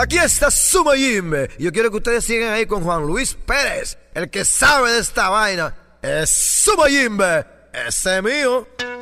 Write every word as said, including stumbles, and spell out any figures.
Aquí está Sumayimbe. Yo quiero que ustedes sigan ahí con Juan Luis Pérez. El que sabe de esta vaina es Sumayimbe. Ese es mío.